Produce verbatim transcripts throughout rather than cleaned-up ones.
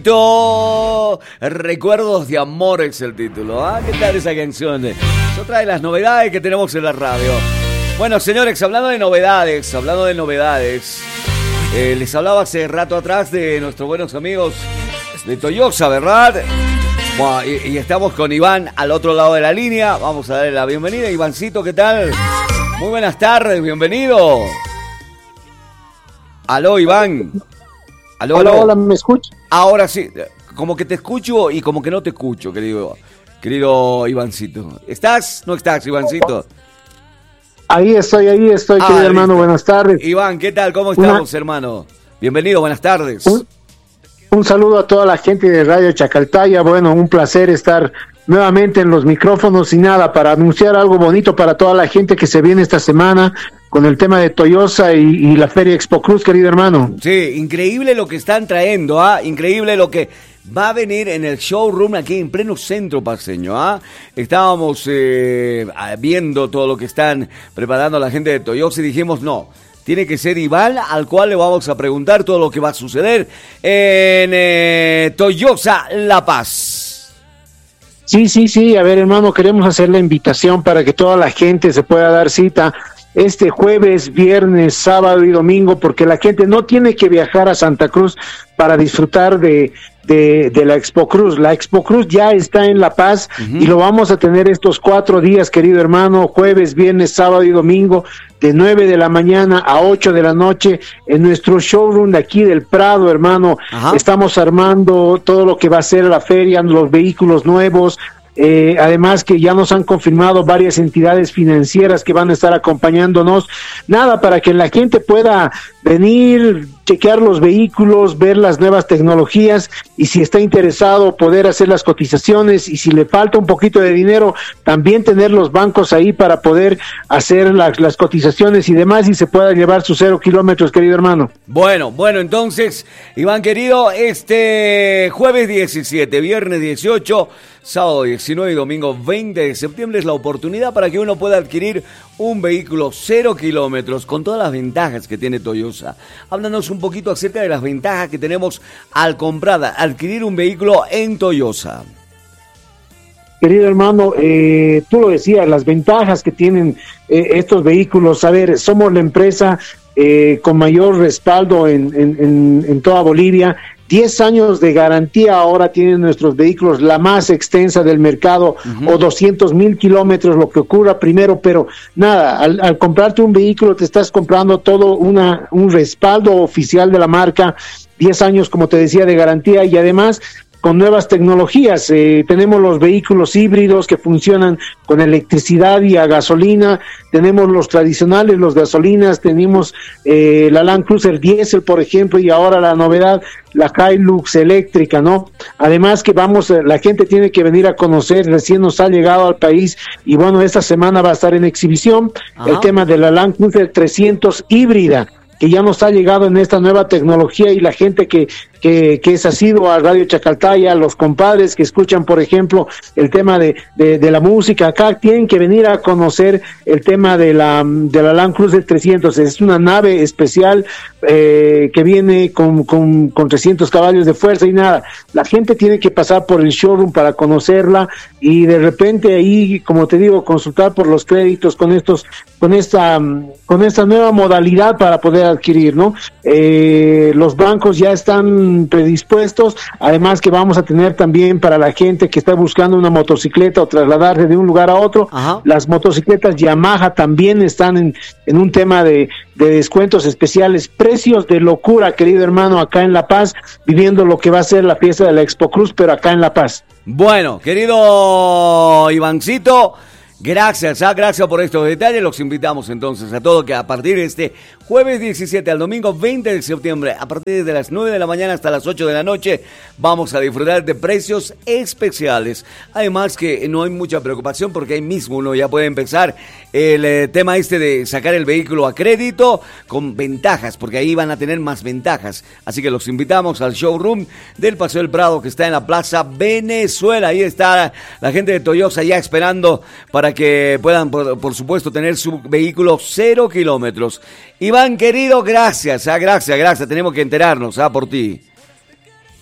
Recuerdos de amor es el título. ¿Ah? ¿Qué tal esa canción? Es otra de las novedades que tenemos en la radio. Bueno, señores, hablando de novedades, hablando de novedades, eh, les hablaba hace rato atrás de nuestros buenos amigos de Toyosa, ¿verdad? Bueno, y, y estamos con Iván al otro lado de la línea. Vamos a darle la bienvenida. Ivancito, ¿qué tal? Muy buenas tardes, bienvenido. Aló, Iván. Aló, hola, aló. hola, ¿me escuchas? Ahora sí, como que te escucho y como que no te escucho, querido, querido Ivancito. ¿Estás? ¿No estás, Ivancito? Ahí estoy, ahí estoy, Ah, querido hermano, listo. buenas tardes. Iván, ¿qué tal? ¿Cómo estamos, Una... hermano? Bienvenido, buenas tardes. Un, un saludo a toda la gente de Radio Chacaltaya. Bueno, un placer estar nuevamente en los micrófonos y nada, para anunciar algo bonito para toda la gente que se viene esta semana con el tema de Toyosa y, y la Feria Expo Cruz, querido hermano. Sí, increíble lo que están trayendo, ¿ah? Increíble lo que va a venir en el showroom aquí en pleno centro paseño, ¿ah? Estábamos eh, viendo todo lo que están preparando la gente de Toyosa y dijimos, no, tiene que ser Iván, al cual le vamos a preguntar todo lo que va a suceder en eh, Toyosa La Paz. Sí, sí, sí, a ver, hermano, queremos hacer la invitación para que toda la gente se pueda dar cita este jueves, viernes, sábado y domingo, porque la gente no tiene que viajar a Santa Cruz para disfrutar de, de, de la Expo Cruz. La Expo Cruz ya está en La Paz, uh-huh. y lo vamos a tener estos cuatro días, querido hermano, jueves, viernes, sábado y domingo, de nueve de la mañana a ocho de la noche, en nuestro showroom de aquí del Prado, hermano. Uh-huh. Estamos armando todo lo que va a ser la feria, los vehículos nuevos. Eh, además que ya nos han confirmado varias entidades financieras que van a estar acompañándonos, nada, para que la gente pueda venir, chequear los vehículos, ver las nuevas tecnologías y si está interesado poder hacer las cotizaciones y si le falta un poquito de dinero, también tener los bancos ahí para poder hacer la, las cotizaciones y demás y se pueda llevar sus cero kilómetros, querido hermano. Bueno, bueno, entonces, Iván querido, este jueves diecisiete, viernes dieciocho, sábado diecinueve y domingo veinte de septiembre es la oportunidad para que uno pueda adquirir un vehículo cero kilómetros con todas las ventajas que tiene Toyosa. Háblanos un poquito acerca de las ventajas que tenemos al comprar, adquirir un vehículo en Toyosa. Querido hermano, eh, tú lo decías, las ventajas que tienen eh, estos vehículos. A ver, somos la empresa eh, con mayor respaldo en, en, en, en toda Bolivia. diez años de garantía ahora tienen nuestros vehículos, la más extensa del mercado, uh-huh. o doscientos mil kilómetros, lo que ocurra primero, pero nada, al, al comprarte un vehículo te estás comprando todo una, un respaldo oficial de la marca, diez años, como te decía, de garantía y además con nuevas tecnologías. Eh, tenemos los vehículos híbridos que funcionan con electricidad y a gasolina, tenemos los tradicionales, los gasolinas, tenemos eh, la Land Cruiser Diesel, por ejemplo, y ahora la novedad, la Hilux eléctrica, ¿no? Además que vamos, la gente tiene que venir a conocer, recién nos ha llegado al país, y bueno, esta semana va a estar en exhibición, ajá, el tema de la Land Cruiser trescientos híbrida, que ya nos ha llegado en esta nueva tecnología y la gente que, que, que es asiduo a Radio Chacaltaya, los compadres que escuchan, por ejemplo, el tema de, de, de la música, acá tienen que venir a conocer el tema de la, de la Land Cruiser trescientos. Es una nave especial eh, que viene con, con, con trescientos caballos de fuerza y nada. La gente tiene que pasar por el showroom para conocerla y de repente ahí, como te digo, consultar por los créditos con estos, con esta, con esta nueva modalidad para poder adquirir, ¿no? Eh, los bancos ya están predispuestos, además que vamos a tener también para la gente que está buscando una motocicleta o trasladarse de un lugar a otro, ajá, las motocicletas Yamaha también están en, en un tema de, de descuentos especiales, precios de locura, querido hermano, acá en La Paz, viviendo lo que va a ser la fiesta de la Expo Cruz, pero acá en La Paz. Bueno, querido Ivancito, gracias, ah, gracias por estos detalles. Los invitamos entonces a todos que a partir de este jueves diecisiete al domingo veinte de septiembre, a partir de las nueve de la mañana hasta las ocho de la noche, vamos a disfrutar de precios especiales. Además que no hay mucha preocupación porque ahí mismo uno ya puede empezar el eh, tema este de sacar el vehículo a crédito con ventajas, porque ahí van a tener más ventajas. Así que los invitamos al showroom del Paseo del Prado que está en la Plaza Venezuela. Ahí está la gente de Toyosa ya esperando para que puedan, por, por supuesto, tener su vehículo cero kilómetros. Iván, querido, gracias, ah, gracias, gracias. Tenemos que enterarnos, ah, por ti.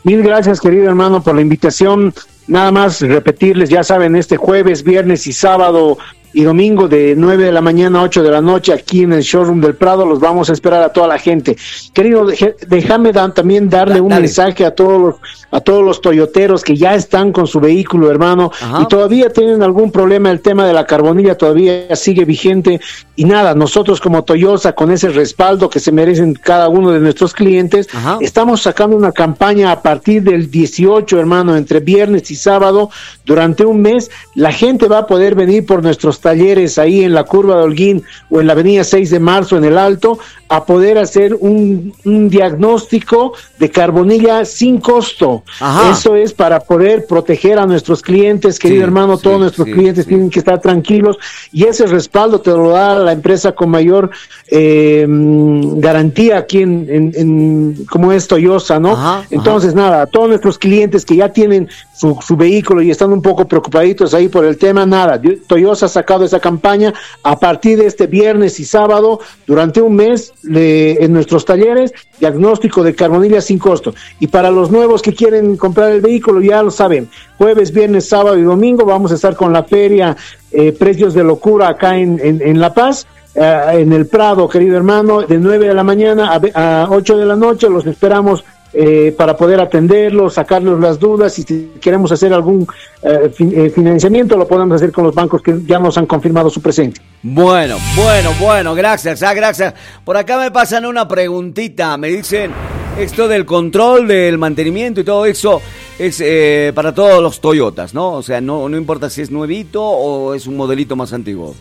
Mil gracias, querido hermano, por la invitación. Nada más repetirles, ya saben, este jueves, viernes y sábado y domingo de nueve de la mañana a ocho de la noche aquí en el showroom del Prado, los vamos a esperar a toda la gente. Querido, déjame da, también darle un Dale. mensaje a todos los a todos los toyoteros que ya están con su vehículo, hermano, Ajá. y todavía tienen algún problema. El tema de la carbonilla todavía sigue vigente, y nada, nosotros como Toyosa, con ese respaldo que se merecen cada uno de nuestros clientes, Ajá. estamos sacando una campaña a partir del dieciocho, hermano, entre viernes y sábado, durante un mes. La gente va a poder venir por nuestros talleres ahí en la curva de Holguín o en la avenida seis de marzo en el Alto, a poder hacer un, un diagnóstico de carbonilla sin costo. Ajá. Eso es para poder proteger a nuestros clientes, querido sí, hermano. Todos sí, nuestros sí, clientes sí. tienen que estar tranquilos, y ese respaldo te lo da la empresa con mayor eh, garantía aquí en, en, en como es Toyosa, ¿no? Ajá, Entonces, ajá. nada, a todos nuestros clientes que ya tienen su, su vehículo y están un poco preocupaditos ahí por el tema, nada, Toyosa ha sacado esa campaña a partir de este viernes y sábado, durante un mes, le, en nuestros talleres, diagnóstico de carbonilla sin costo. Y para los nuevos que quieren comprar el vehículo, ya lo saben, jueves, viernes, sábado y domingo vamos a estar con la feria eh, Precios de Locura acá en, en, en La Paz, eh, en el Prado, querido hermano, de nueve de la mañana a, a ocho de la noche. Los esperamos eh, para poder atenderlos, sacarles las dudas, y si queremos hacer algún eh, fin, eh, financiamiento, lo podemos hacer con los bancos que ya nos han confirmado su presencia. Bueno, bueno, bueno, gracias, ah, gracias. Por acá me pasan una preguntita, me dicen, esto del control, del mantenimiento y todo eso es eh, para todos los Toyotas, ¿no? O sea, no, no importa si es nuevito o es un modelito más antiguo.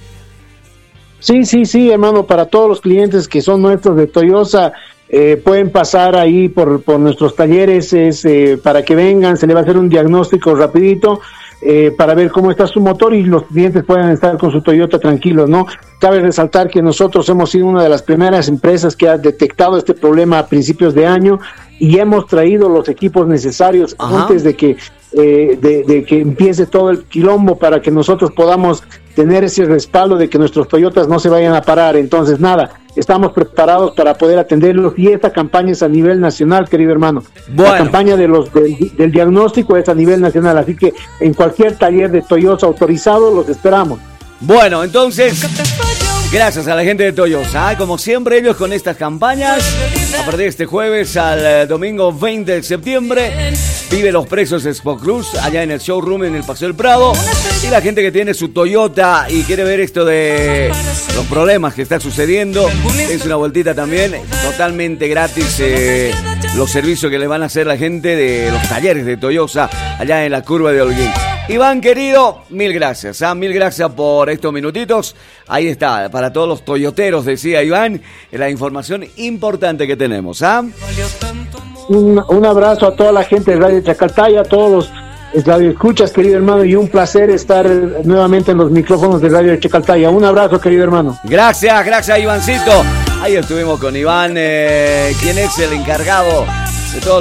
Sí, sí, sí, hermano, para todos los clientes que son nuestros de Toyosa, eh, pueden pasar ahí por, por nuestros talleres, es, eh, para que vengan, se le va a hacer un diagnóstico rapidito, eh, para ver cómo está su motor, y los clientes puedan estar con su Toyota tranquilos, ¿no? Cabe resaltar que nosotros hemos sido una de las primeras empresas que ha detectado este problema a principios de año, y hemos traído los equipos necesarios Ajá. antes de que eh, de, de que empiece todo el quilombo, para que nosotros podamos tener ese respaldo de que nuestros Toyotas no se vayan a parar. Entonces, nada, estamos preparados para poder atenderlos, y esta campaña es a nivel nacional, querido hermano. Bueno. La campaña de los del, del diagnóstico es a nivel nacional, así que en cualquier taller de Toyota autorizado los esperamos. Bueno, entonces, gracias a la gente de Toyosa, como siempre ellos con estas campañas, a partir de este jueves al domingo veinte de septiembre, vive los precios Expo Cruz allá en el showroom en el Paseo del Prado, y la gente que tiene su Toyota y quiere ver esto de los problemas que está sucediendo, es una vueltita también, totalmente gratis, eh, los servicios que le van a hacer la gente de los talleres de Toyosa allá en la curva de Holguín. Iván, querido, mil gracias, ¿ah? mil gracias por estos minutitos. Ahí está, para todos los toyoteros, decía Iván, la información importante que tenemos. ¿ah? Un, un abrazo a toda la gente de Radio Chacaltaya, a todos los radioescuchas, querido hermano, y un placer estar nuevamente en los micrófonos de Radio Chacaltaya. Un abrazo, querido hermano. Gracias, gracias, Ivancito. Ahí estuvimos con Iván, eh, quien es el encargado de todos los